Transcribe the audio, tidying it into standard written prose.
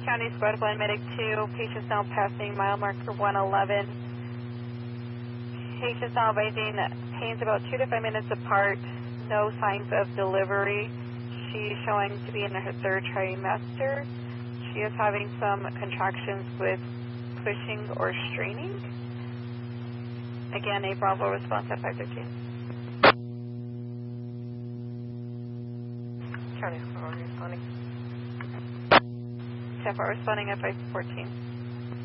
County Squad 1, Medic 2, patients now passing mile marker 111. Patients now advising pains about 2 to 5 minutes apart, no signs of delivery. She's showing to be in her third trimester. She is having some contractions with pushing or straining. Again, a Bravo response at 513. County Squad responding. 10-4 responding at 514.